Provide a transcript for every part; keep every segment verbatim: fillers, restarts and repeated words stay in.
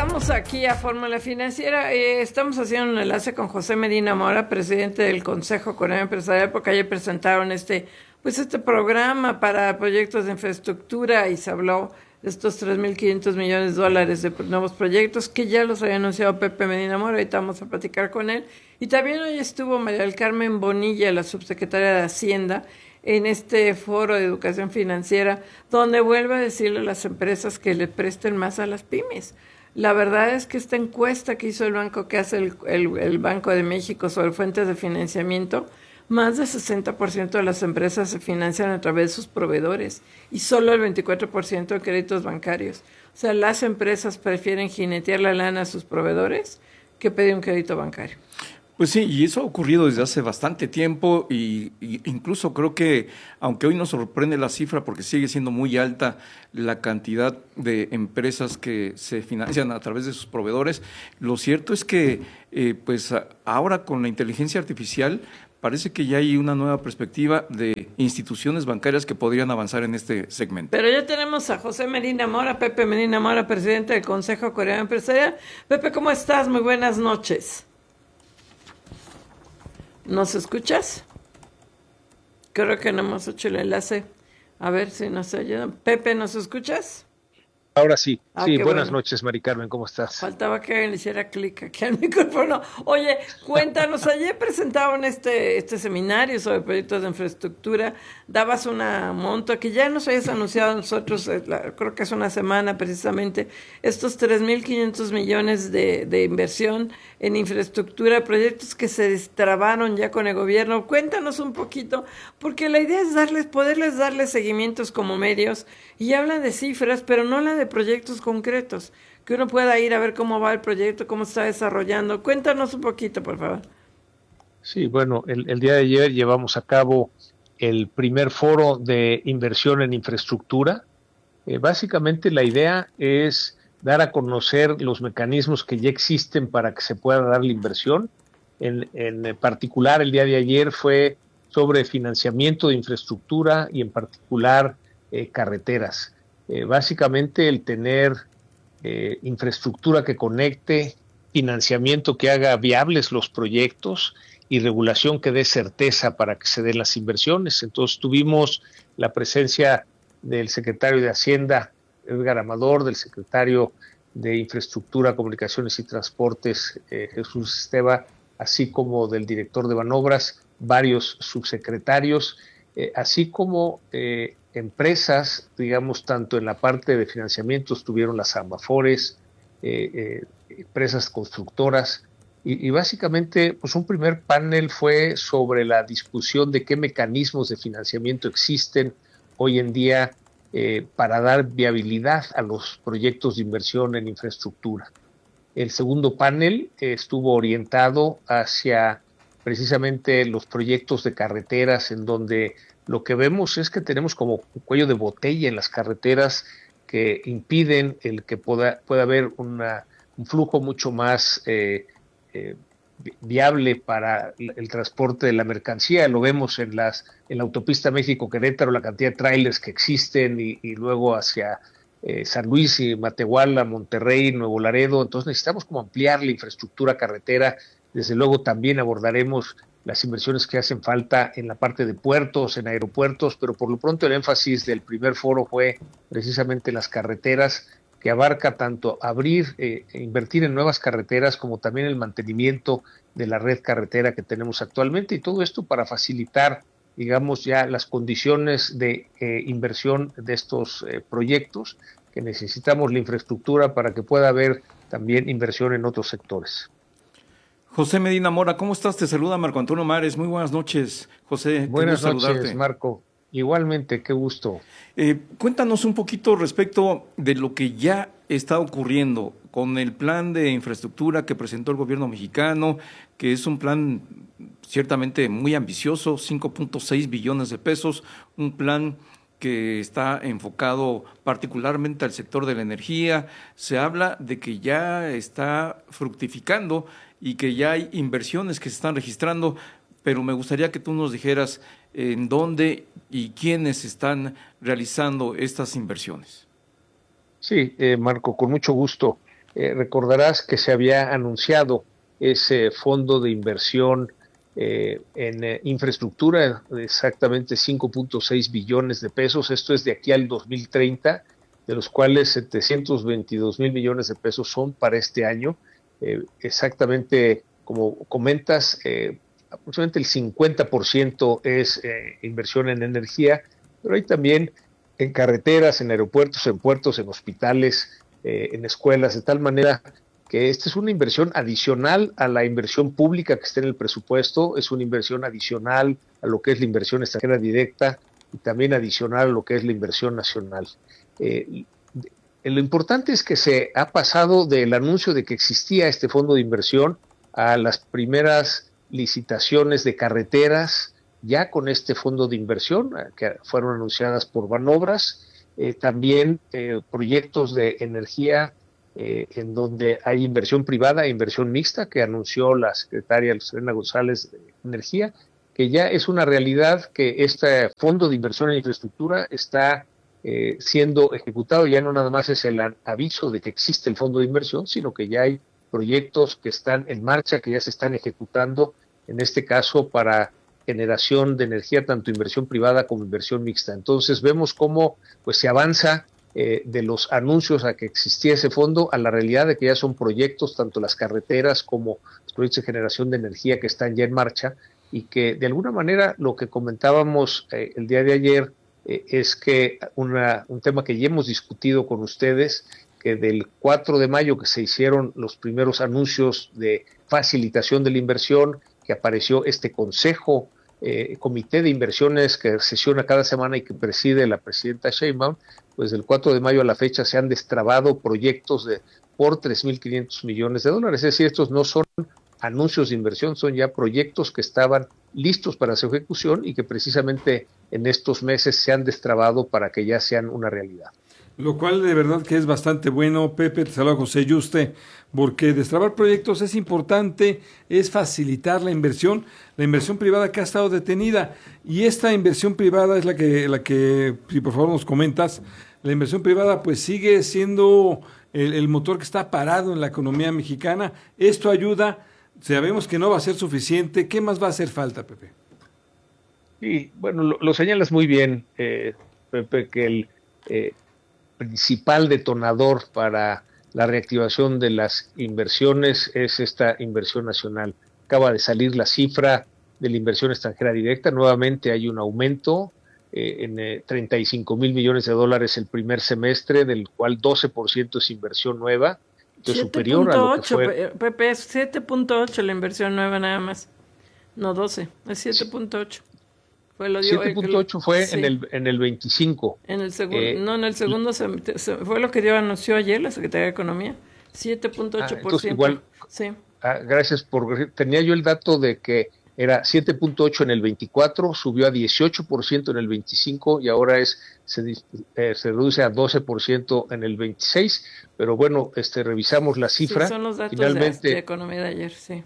Regresamos aquí a Fórmula Financiera. Eh, estamos haciendo un enlace con José Medina Mora, presidente del Consejo Coreano Empresarial, porque ayer presentaron este, pues este programa para proyectos de infraestructura y se habló de estos tres mil quinientos millones de dólares de nuevos proyectos que ya los había anunciado Pepe Medina Mora. Ahorita vamos a platicar con él. Y también hoy estuvo María del Carmen Bonilla, la subsecretaria de Hacienda, en este foro de educación financiera, donde vuelve a decirle a las empresas que le presten más a las pymes. La verdad es que esta encuesta que hizo el banco, que hace el, el, el Banco de México sobre fuentes de financiamiento, más del sesenta por ciento de las empresas se financian a través de sus proveedores y solo el veinticuatro por ciento de créditos bancarios. O sea, las empresas prefieren jinetear la lana a sus proveedores que pedir un crédito bancario. Pues sí, y eso ha ocurrido desde hace bastante tiempo y, y incluso creo que, aunque hoy nos sorprende la cifra porque sigue siendo muy alta la cantidad de empresas que se financian a través de sus proveedores, lo cierto es que eh, pues ahora con la inteligencia artificial parece que ya hay una nueva perspectiva de instituciones bancarias que podrían avanzar en este segmento. Pero ya tenemos a José Medina Mora, Pepe Medina Mora, presidente del Consejo Coreano Empresarial. Pepe, ¿cómo estás? Muy buenas noches. ¿Nos escuchas? Creo que no hemos hecho el enlace. A ver si nos ayudan. Pepe, ¿nos escuchas? Ahora sí. Ah, sí, buenas bueno. noches, Mari Carmen, ¿cómo estás? Faltaba que alguien le hiciera clic aquí al micrófono. Oye, cuéntanos, ayer presentaron este, este seminario sobre proyectos de infraestructura, dabas una monto que ya nos habías anunciado a nosotros, eh, la, creo que hace una semana precisamente, estos tres mil quinientos millones de, de inversión en infraestructura, proyectos que se destrabaron ya con el gobierno. Cuéntanos un poquito, porque la idea es darles, poderles darles seguimientos como medios, y hablan de cifras, pero no hablan de proyectos concretos, que uno pueda ir a ver cómo va el proyecto, cómo está desarrollando. Cuéntanos un poquito, por favor. Sí, bueno, el, el día de ayer llevamos a cabo el primer foro de inversión en infraestructura. Eh, básicamente la idea es dar a conocer los mecanismos que ya existen para que se pueda dar la inversión. En, en particular, el día de ayer fue sobre financiamiento de infraestructura y en particular eh, carreteras. Eh, básicamente el tener eh, infraestructura que conecte, financiamiento que haga viables los proyectos y regulación que dé certeza para que se den las inversiones. Entonces tuvimos la presencia del secretario de Hacienda, Edgar Amador, del secretario de Infraestructura, Comunicaciones y Transportes, eh, Jesús Esteva, así como del director de Banobras, varios subsecretarios, eh, así como eh, empresas, digamos, tanto en la parte de financiamiento estuvieron las Ambafores, eh, eh, empresas constructoras, y, y básicamente, pues un primer panel fue sobre la discusión de qué mecanismos de financiamiento existen hoy en día eh, para dar viabilidad a los proyectos de inversión en infraestructura. El segundo panel eh, estuvo orientado hacia precisamente los proyectos de carreteras, en donde lo que vemos es que tenemos como un cuello de botella en las carreteras que impiden el que pueda, pueda haber una, un flujo mucho más eh, eh, viable para el transporte de la mercancía. Lo vemos en las en la autopista México-Querétaro, la cantidad de trailers que existen y, y luego hacia eh, San Luis y Matehuala, Monterrey, Nuevo Laredo. Entonces necesitamos como ampliar la infraestructura carretera. Desde luego también abordaremos las inversiones que hacen falta en la parte de puertos, en aeropuertos, pero por lo pronto el énfasis del primer foro fue precisamente las carreteras, que abarca tanto abrir, eh, e invertir en nuevas carreteras, como también el mantenimiento de la red carretera que tenemos actualmente, y todo esto para facilitar, digamos, ya las condiciones de eh, inversión de estos eh, proyectos, que necesitamos la infraestructura para que pueda haber también inversión en otros sectores. José Medina Mora, ¿cómo estás? Te saluda Marco Antonio Mares. Muy buenas noches, José. Buenas qué gusto noches, saludarte. Marco. Igualmente, qué gusto. Eh, cuéntanos un poquito respecto de lo que ya está ocurriendo con el plan de infraestructura que presentó el gobierno mexicano, que es un plan ciertamente muy ambicioso, cinco punto seis billones de pesos, un plan que está enfocado particularmente al sector de la energía. Se habla de que ya está fructificando y que ya hay inversiones que se están registrando, pero me gustaría que tú nos dijeras en dónde y quiénes están realizando estas inversiones. Sí, eh, Marco, con mucho gusto. eh, recordarás que se había anunciado ese fondo de inversión eh, en eh, infraestructura, exactamente cinco punto seis billones de pesos. Esto es de aquí al dos mil treinta, de los cuales setecientos veintidós mil millones de pesos son para este año. Eh, exactamente como comentas, eh, aproximadamente el cincuenta por ciento es eh, inversión en energía, pero hay también en carreteras, en aeropuertos, en puertos, en hospitales, eh, en escuelas, de tal manera que esta es una inversión adicional a la inversión pública que está en el presupuesto, es una inversión adicional a lo que es la inversión extranjera directa y también adicional a lo que es la inversión nacional. Eh, lo importante es que se ha pasado del anuncio de que existía este fondo de inversión a las primeras licitaciones de carreteras, ya con este fondo de inversión, que fueron anunciadas por Banobras, eh, también eh, proyectos de energía eh, en donde hay inversión privada e inversión mixta, que anunció la secretaria Serena González de Energía, que ya es una realidad que este fondo de inversión en infraestructura está eh, siendo ejecutado. Ya no nada más es el aviso de que existe el fondo de inversión, sino que ya hay proyectos que están en marcha, que ya se están ejecutando, en este caso para generación de energía, tanto inversión privada como inversión mixta. Entonces vemos cómo pues se avanza eh, de los anuncios a que existía ese fondo a la realidad de que ya son proyectos, tanto las carreteras como los proyectos de generación de energía que están ya en marcha, y que de alguna manera lo que comentábamos eh, el día de ayer eh, es que una, un tema que ya hemos discutido con ustedes, que del cuatro de mayo que se hicieron los primeros anuncios de facilitación de la inversión, que apareció este consejo, eh, comité de inversiones que sesiona cada semana y que preside la presidenta Sheinbaum, pues del cuatro de mayo a la fecha se han destrabado proyectos de por tres mil quinientos millones de dólares. Es decir, estos no son anuncios de inversión, son ya proyectos que estaban listos para su ejecución y que precisamente en estos meses se han destrabado para que ya sean una realidad. Lo cual de verdad que es bastante bueno, Pepe. Te saluda José Yuste, porque destrabar proyectos es importante, es facilitar la inversión, la inversión privada que ha estado detenida, y esta inversión privada es la que, la que si por favor nos comentas, la inversión privada pues sigue siendo el, el motor que está parado en la economía mexicana. Esto ayuda, sabemos que no va a ser suficiente. ¿Qué más va a hacer falta, Pepe? Sí, bueno, lo, lo señalas muy bien, eh, Pepe, que el eh, principal detonador para la reactivación de las inversiones es esta inversión nacional. Acaba de salir la cifra de la inversión extranjera directa, nuevamente hay un aumento eh, en eh, treinta y cinco mil millones de dólares el primer semestre, del cual doce por ciento es inversión nueva, que es superior a lo que fue... Pepe, es siete punto ocho la inversión nueva nada más, no doce, es siete punto ocho. Fue lo dio, siete punto ocho fue sí. en el en el veinticinco. En el segundo, eh, no, en el segundo se, se, fue lo que dio anunció ayer la Secretaría de Economía, siete punto ocho por ciento. Ah, igual, sí. ah, gracias por tenía yo el dato de que era siete punto ocho en el veinticuatro, subió a dieciocho por ciento en el veinticinco y ahora es se, eh, se reduce a doce por ciento en el veintiséis, pero bueno, este revisamos la cifra. Sí, son los datos finalmente, de, de economía de ayer, sí.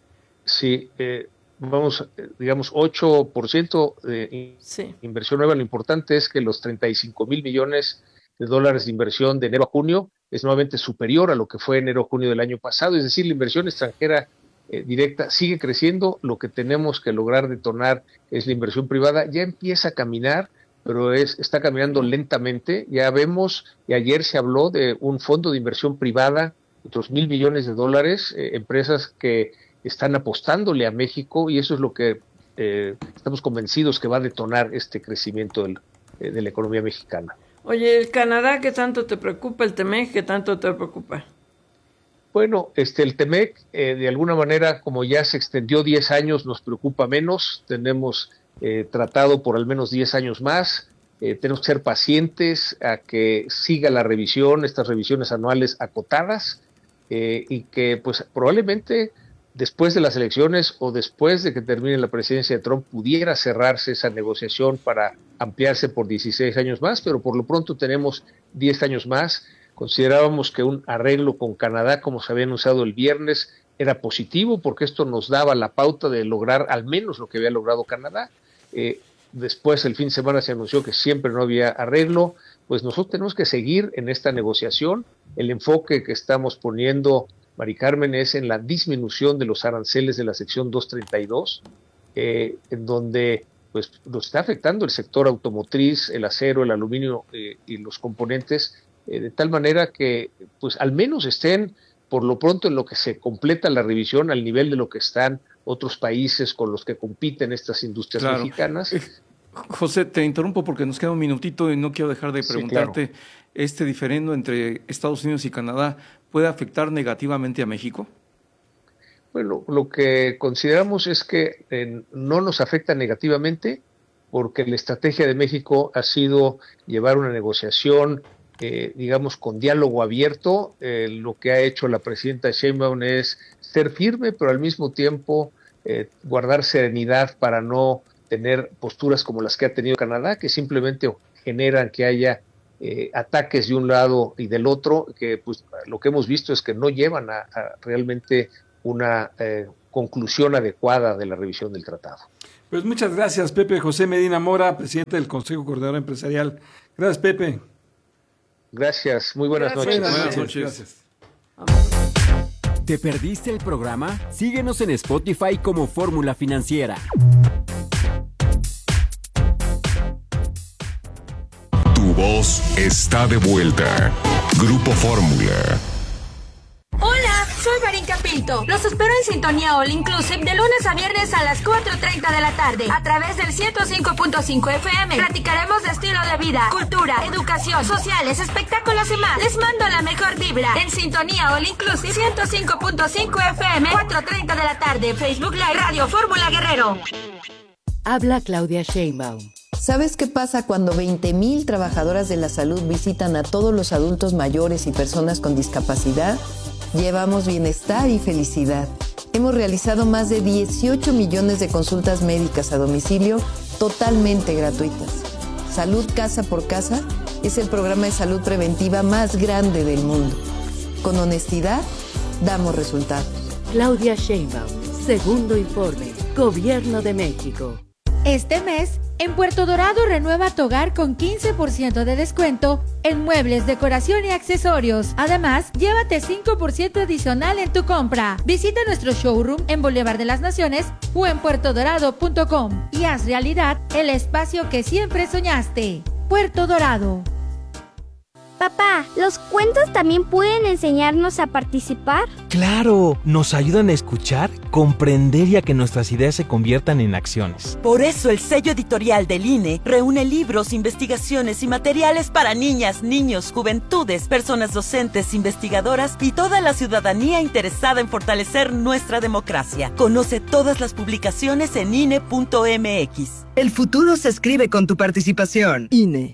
Sí, eh, vamos, digamos, ocho por ciento de sí. inversión nueva. Lo importante es que los treinta y cinco mil millones de dólares de inversión de enero a junio es nuevamente superior a lo que fue enero a junio del año pasado. Es decir, la inversión extranjera eh, directa sigue creciendo. Lo que tenemos que lograr detonar es la inversión privada. Ya empieza a caminar, pero es está caminando lentamente. Ya vemos, y ayer se habló de un fondo de inversión privada, dos mil millones de dólares, eh, empresas que están apostándole a México, y eso es lo que eh, estamos convencidos que va a detonar este crecimiento del, eh, de la economía mexicana. Oye, ¿el Canadá qué tanto te preocupa? ¿El Temec qué tanto te preocupa? Bueno, este el Temec, eh, de alguna manera, como ya se extendió diez años, nos preocupa menos. Tenemos eh, tratado por al menos diez años más. Eh, tenemos que ser pacientes a que siga la revisión, estas revisiones anuales acotadas, eh, y que pues probablemente después de las elecciones o después de que termine la presidencia de Trump pudiera cerrarse esa negociación para ampliarse por dieciséis años más, pero por lo pronto tenemos diez años más. Considerábamos que un arreglo con Canadá, como se había anunciado el viernes, era positivo porque esto nos daba la pauta de lograr al menos lo que había logrado Canadá. Eh, después, el fin de semana, se anunció que siempre no había arreglo. pues nosotros tenemos que seguir en esta negociación. El enfoque que estamos poniendo, Mari Carmen, es en la disminución de los aranceles de la sección doscientos treinta y dos, eh, en donde pues nos está afectando el sector automotriz, el acero, el aluminio eh, y los componentes, eh, de tal manera que pues al menos estén por lo pronto en lo que se completa la revisión al nivel de lo que están otros países con los que compiten estas industrias claro. mexicanas. Eh, José, te interrumpo porque nos queda un minutito y no quiero dejar de preguntarte, sí, claro. ¿Este diferendo entre Estados Unidos y Canadá puede afectar negativamente a México? Bueno, lo que consideramos es que eh, no nos afecta negativamente porque la estrategia de México ha sido llevar una negociación Eh, digamos, con diálogo abierto. Eh, lo que ha hecho la presidenta Sheinbaum es ser firme, pero al mismo tiempo eh, guardar serenidad para no tener posturas como las que ha tenido Canadá, que simplemente generan que haya eh, ataques de un lado y del otro, que pues lo que hemos visto es que no llevan a, a realmente una eh, conclusión adecuada de la revisión del tratado. Pues muchas gracias, Pepe José Medina Mora, presidente del Consejo Coordinador Empresarial. Gracias, Pepe. Gracias, muy buenas Gracias. noches. Buenas noches. Gracias. ¿Te perdiste el programa? Síguenos en Spotify como Fórmula Financiera. Tu voz está de vuelta. Grupo Fórmula. Hola, soy Marinka Pinto. Los espero en Sintonía All Inclusive de lunes a viernes a las cuatro treinta de la tarde a través del ciento cinco punto cinco F M. Platicaremos de estilo de vida, cultura, educación, sociales, espectáculos y más. Les mando la mejor vibra en Sintonía All Inclusive ciento cinco punto cinco F M, cuatro treinta de la tarde, Facebook Live, Radio Fórmula Guerrero. Habla Claudia Sheinbaum. ¿Sabes qué pasa cuando veinte mil trabajadoras de la salud visitan a todos los adultos mayores y personas con discapacidad? Llevamos bienestar y felicidad. Hemos realizado más de dieciocho millones de consultas médicas a domicilio totalmente gratuitas. Salud Casa por Casa es el programa de salud preventiva más grande del mundo. Con honestidad, damos resultados. Claudia Sheinbaum, segundo informe, Gobierno de México. Este mes, en Puerto Dorado renueva tu hogar con quince por ciento de descuento en muebles, decoración y accesorios. Además, llévate cinco por ciento adicional en tu compra. Visita nuestro showroom en Boulevard de las Naciones o en puerto dorado punto com y haz realidad el espacio que siempre soñaste. Puerto Dorado. Papá, ¿los cuentos también pueden enseñarnos a participar? ¡Claro! Nos ayudan a escuchar, comprender y a que nuestras ideas se conviertan en acciones. Por eso el sello editorial del I N E reúne libros, investigaciones y materiales para niñas, niños, juventudes, personas docentes, investigadoras y toda la ciudadanía interesada en fortalecer nuestra democracia. Conoce todas las publicaciones en I N E punto M X. El futuro se escribe con tu participación. I N E.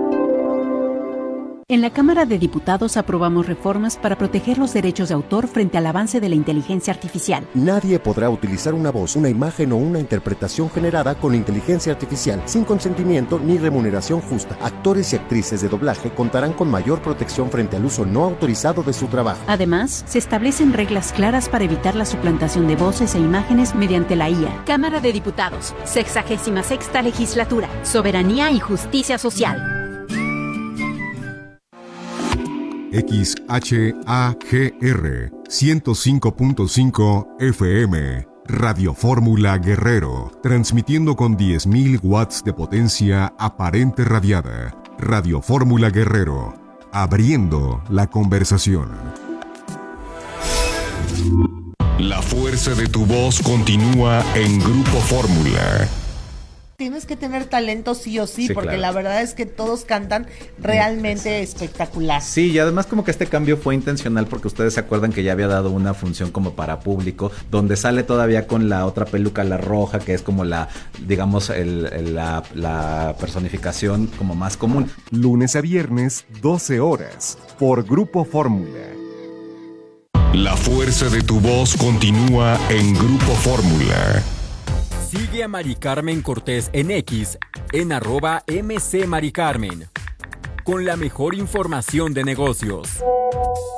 En la Cámara de Diputados aprobamos reformas para proteger los derechos de autor frente al avance de la inteligencia artificial. Nadie podrá utilizar una voz, una imagen o una interpretación generada con inteligencia artificial sin consentimiento ni remuneración justa. Actores y actrices de doblaje contarán con mayor protección frente al uso no autorizado de su trabajo. Además, se establecen reglas claras para evitar la suplantación de voces e imágenes mediante la I A. Cámara de Diputados, sexagésima sexta legislatura, soberanía y justicia social. X H A G R ciento cinco punto cinco F M, Radio Fórmula Guerrero, transmitiendo con diez mil watts de potencia aparente radiada. Radio Fórmula Guerrero, abriendo la conversación. La fuerza de tu voz continúa en Grupo Fórmula. Tienes que tener talento sí o sí, sí porque claro. La verdad es que todos cantan realmente espectacular. Sí, y además como que este cambio fue intencional porque ustedes se acuerdan que ya había dado una función como para público, donde sale todavía con la otra peluca, la roja, que es como la, digamos, el, el, la, la personificación como más común. Lunes a viernes, doce horas, por Grupo Fórmula. La fuerza de tu voz continúa en Grupo Fórmula. Sigue a Mari Carmen Cortés en X, en arroba M C Mari Carmen, con la mejor información de negocios.